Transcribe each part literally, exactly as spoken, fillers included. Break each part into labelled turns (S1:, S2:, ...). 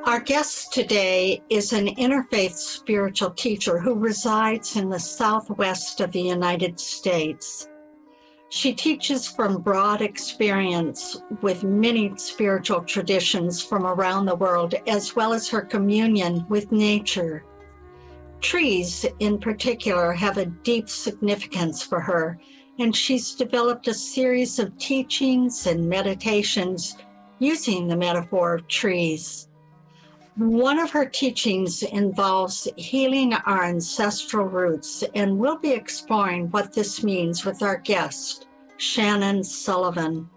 S1: Our guest today is an interfaith spiritual teacher who resides in the Southwest of the United States. She teaches from broad experience with many spiritual traditions from around the world, as well as her communion with nature. Trees, in particular, have a deep significance for her, and she's developed a series of teachings and meditations using the metaphor of trees. One of her teachings involves healing our ancestral roots, and we'll be exploring what this means with our guest, Shannon Sullivan.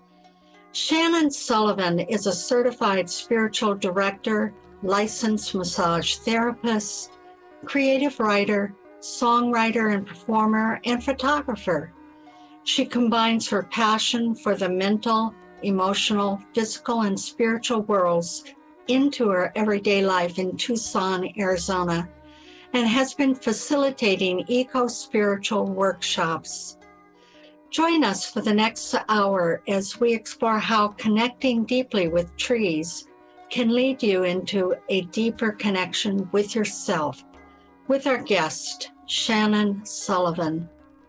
S1: Shannon Sullivan is a certified spiritual director, licensed massage therapist, creative writer, songwriter and performer, and photographer. She combines her passion for the mental, emotional, physical, and spiritual worlds into her everyday life in Tucson, Arizona, and has been facilitating eco-spiritual workshops. Join us for the next hour as we explore how connecting deeply with trees can lead you into a deeper connection with yourself, with our guest, Shannon Sullivan.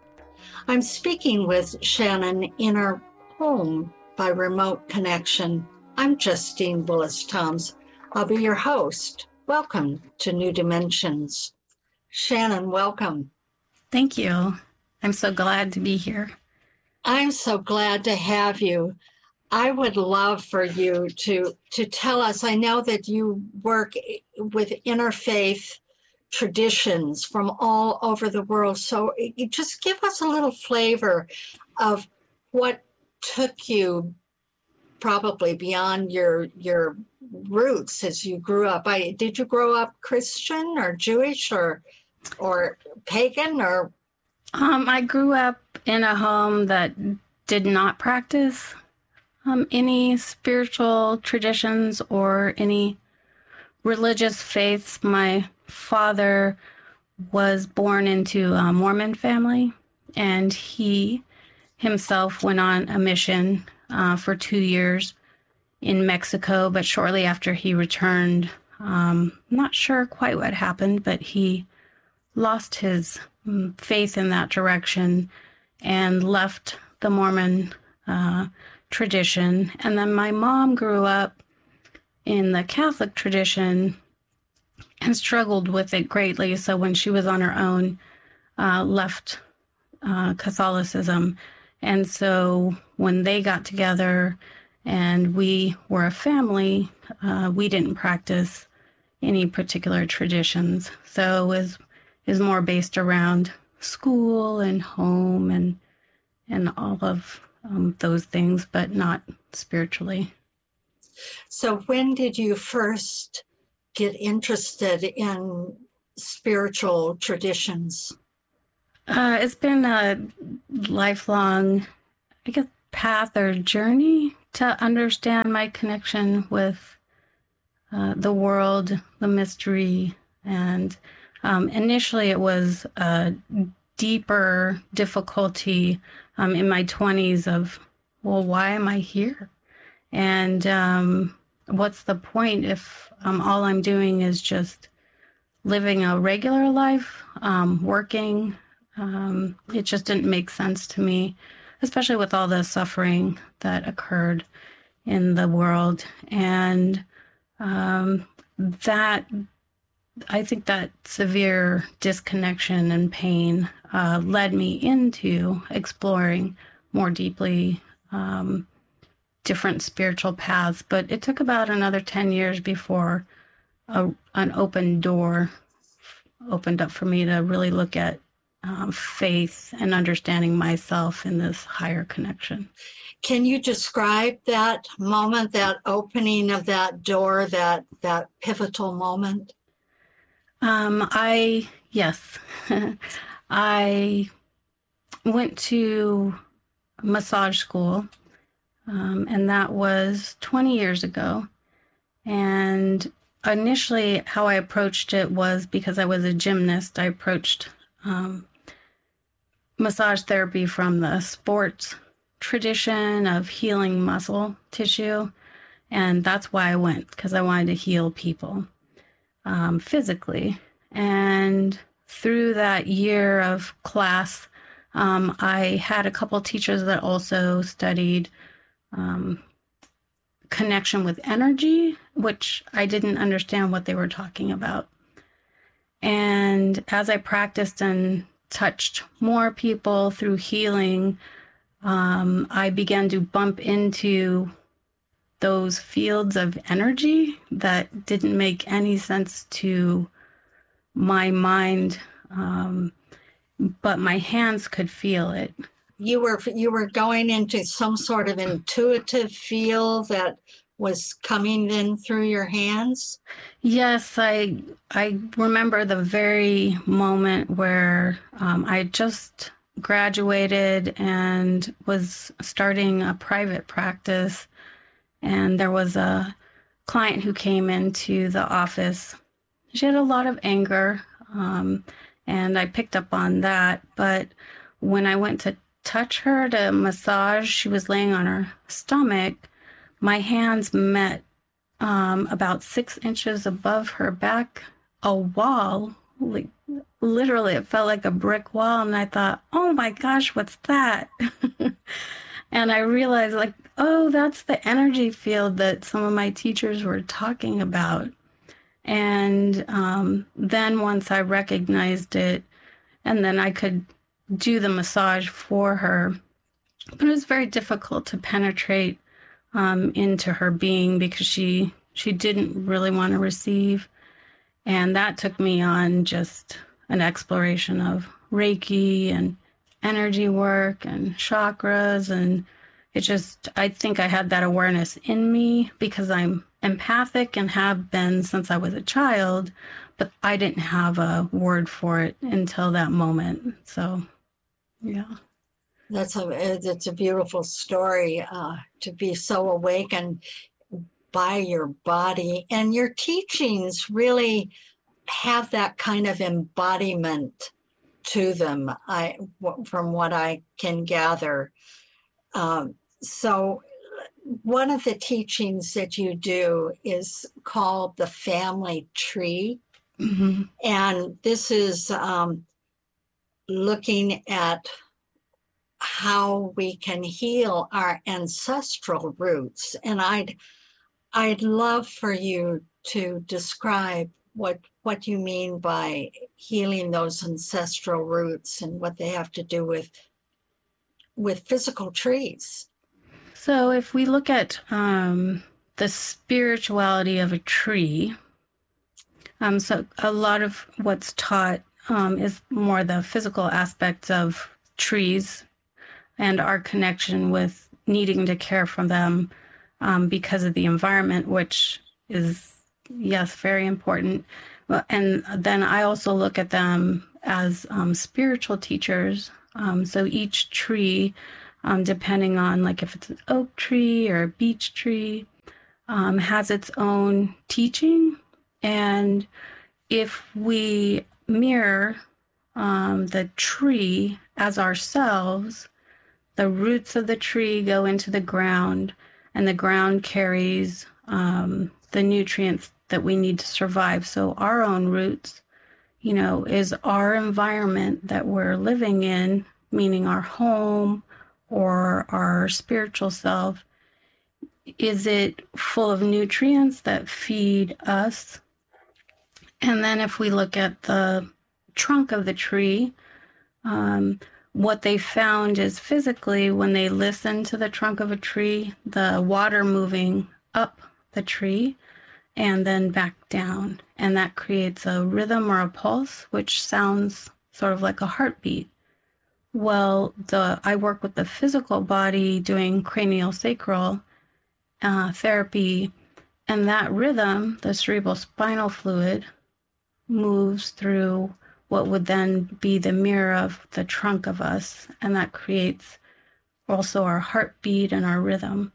S1: I'm speaking with Shannon in her home by remote connection. I'm Justine Willis-Toms. I'll be your host. Welcome to New Dimensions. Shannon, welcome.
S2: Thank you. I'm so glad to be here.
S1: I'm so glad to have you. I would love for you to, to tell us, I know that you work with interfaith traditions from all over the world. So you just give us a little flavor of what took you probably beyond your your roots as you grew up. I, did you grow up Christian or Jewish or or pagan or?
S2: Um, I grew up in a home that did not practice um, any spiritual traditions or any religious faiths. My father was born into a Mormon family, and he himself went on a mission uh, for two years in Mexico, but shortly after he returned, um, not sure quite what happened, but he lost his um, faith in that direction and left the Mormon uh, tradition. And then my mom grew up in the Catholic tradition and struggled with it greatly. So when she was on her own, uh, left uh, Catholicism. And so when they got together and we were a family, uh, we didn't practice any particular traditions. So it was, it was more based around school and home and and all of um, those things, but not spiritually.
S1: So when did you first get interested in spiritual traditions?
S2: Uh, it's been a lifelong, I guess, path or journey to understand my connection with uh, the world, the mystery. And um, initially it was a deeper difficulty um, in my twenties of, well, why am I here? And um, what's the point if um, all I'm doing is just living a regular life, um, working? Um, it just didn't make sense to me, especially with all the suffering that occurred in the world. And um, that, I think that severe disconnection and pain uh, led me into exploring more deeply um, different spiritual paths. But it took about another ten years before a, an open door opened up for me to really look at Um, faith and understanding myself in this higher connection.
S1: Can you describe that moment, that opening of that door, that that pivotal moment?
S2: Um, I, yes, I went to massage school, um, and that was twenty years ago. And initially how I approached it was because I was a gymnast. I approached um, massage therapy from the sports tradition of healing muscle tissue. And that's why I went, because I wanted to heal people um, physically. And through that year of class, um, I had a couple teachers that also studied um, connection with energy, which I didn't understand what they were talking about. And as I practiced and touched more people through healing, um, I began to bump into those fields of energy that didn't make any sense to my mind, um, but my hands could feel it.
S1: You were you were going into some sort of intuitive feel that was coming in through your hands?
S2: Yes, I I remember the very moment where um, I just graduated and was starting a private practice, and there was a client who came into the office. She had a lot of anger, um, and I picked up on that. But when I went to touch her to massage, she was laying on her stomach. My hands met um, about six inches above her back, a wall. Like, literally, it felt like a brick wall. And I thought, oh my gosh, what's that? And I realized, like, oh, that's the energy field that some of my teachers were talking about. And um, then once I recognized it, and then I could do the massage for her. But it was very difficult to penetrate um, into her being because she she didn't really want to receive. And that took me on just an exploration of Reiki and energy work and chakras. And it just, I think I had that awareness in me because I'm empathic and have been since I was a child, but I didn't have a word for it until that moment. So, yeah.
S1: That's a it's a beautiful story uh, to be so awakened by your body, and your teachings really have that kind of embodiment to them. I, from what I can gather. Um, so, one of the teachings that you do is called the family tree,
S2: Mm-hmm.
S1: and this is um, looking at how we can heal our ancestral roots. And I'd I'd love for you to describe what what you mean by healing those ancestral roots and what they have to do with with physical trees.
S2: So if we look at um, the spirituality of a tree, um, so a lot of what's taught um, is more the physical aspects of trees and our connection with needing to care for them um, because of the environment, which is, yes, very important. And then I also look at them as um, spiritual teachers. Um, so each tree, um, depending on like if it's an oak tree or a beech tree, um, has its own teaching. And if we mirror um, the tree as ourselves, the roots of the tree go into the ground, and the ground carries um, the nutrients that we need to survive. So our own roots, you know, is our environment that we're living in, meaning our home or our spiritual self. Is it full of nutrients that feed us? And then if we look at the trunk of the tree, um, what they found is physically when they listen to the trunk of a tree, the water moving up the tree and then back down. And that creates a rhythm or a pulse, which sounds sort of like a heartbeat. Well, the I work with the physical body doing craniosacral uh, therapy, and that rhythm, the cerebral spinal fluid, moves through what would then be the mirror of the trunk of us, and that creates also our heartbeat and our rhythm.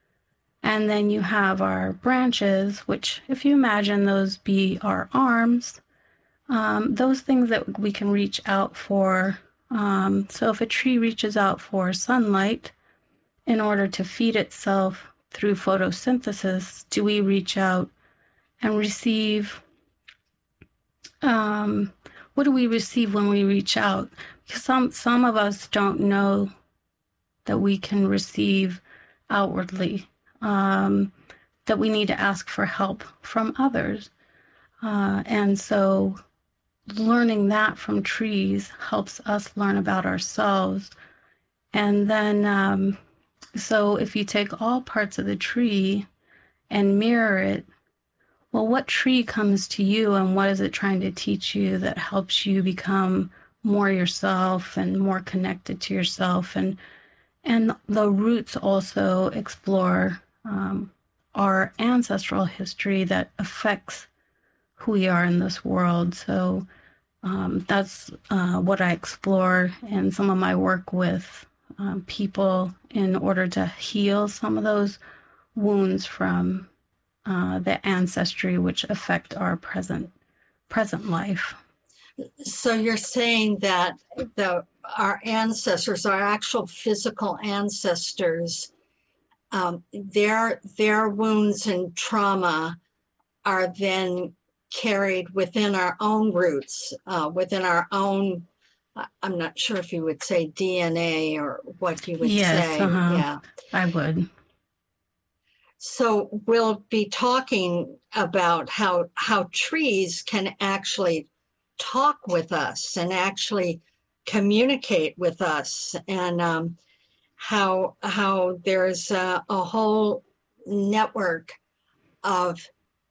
S2: And then you have our branches, which if you imagine those be our arms, um, those things that we can reach out for. Um, so if a tree reaches out for sunlight in order to feed itself through photosynthesis do we reach out and receive, um, what do we receive when we reach out? Because some, some of us don't know that we can receive outwardly, um, that we need to ask for help from others. Uh, and so learning that from trees helps us learn about ourselves. And then, um, so if you take all parts of the tree and mirror it, well, what tree comes to you and what is it trying to teach you that helps you become more yourself and more connected to yourself? And and the roots also explore um, our ancestral history that affects who we are in this world. So um, that's uh, what I explore in some of my work with um, people in order to heal some of those wounds from uh, the ancestry, which affect our present present life.
S1: So you're saying that the our ancestors, our actual physical ancestors, um, their their wounds and trauma are then carried within our own roots, uh, within our own. I'm not sure if you would say D N A or what you would
S2: yes,
S1: say.
S2: Uh-huh.
S1: Yeah,
S2: I would.
S1: So we'll be talking about how how trees can actually talk with us and actually communicate with us, and um, how how there's a, a whole network of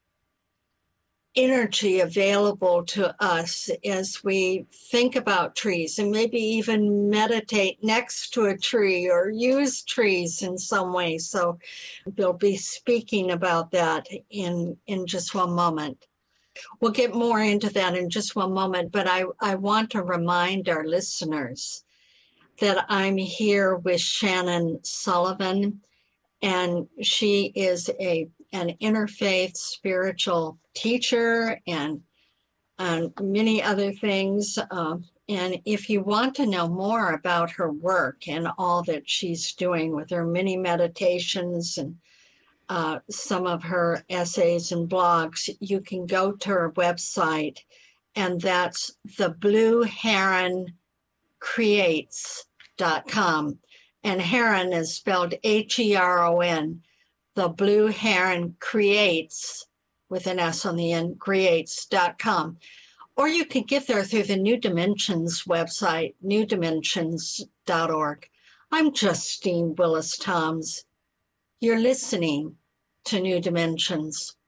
S1: energy available to us as we think about trees and maybe even meditate next to a tree or use trees in some way. So we'll be speaking about that in in just one moment. We'll get more into that in just one moment, but I, I want to remind our listeners that I'm here with Shannon Sullivan, and she is a an interfaith spiritual teacher and, and many other things. Uh, and if you want to know more about her work and all that she's doing with her many meditations and uh, some of her essays and blogs, you can go to her website, and that's the blue heron creates dot com. And heron is spelled H E R O N. The Blue Heron Creates, with an S on the end, creates dot com. Or you can get there through the New Dimensions website, new dimensions dot org. I'm Justine Willis Toms. You're listening to New Dimensions.